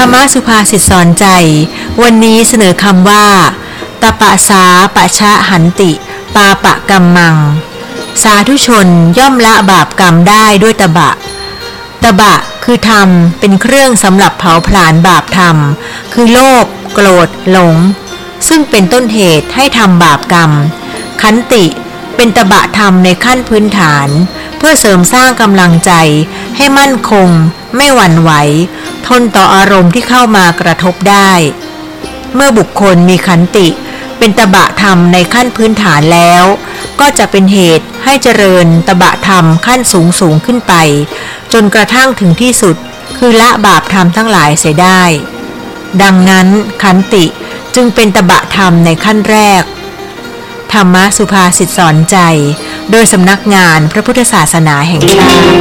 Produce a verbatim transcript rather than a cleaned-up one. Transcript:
รรมสุภาษิตสอนใจวันนี้เสนอคำว่าตปะสาปะชะหันติปาปะกัมมังสาธุชนย่อมละบาปกรรมได้ด้วยตบะตบะคือธรรมเป็นเครื่องสำหรับเผาผลาญบาปธรรมคือโลภโกรธหลงซึ่งเป็นต้นเหตุให้ทำบาปกรรมขันติเป็นตบะธรรมในขั้นพื้นฐานเพื่อเสริมสร้างกำลังใจให้มั่นคงไม่หวั่นไหวทนต่ออารมณ์ที่เข้ามากระทบได้เมื่อบุคคลมีขันติเป็นตบะธรรมในขั้นพื้นฐานแล้วก็จะเป็นเหตุให้เจริญตบะธรรมขั้นสูงสูงขึ้นไปจนกระทั่งถึงที่สุดคือละบาปธรรมทั้งหลายเสียได้ดังนั้นขันติจึงเป็นตบะธรรมในขั้นแรกธรรมสุภาษิตสอนใจโดยสำนักงานพระพุทธศาสนาแห่งชาติ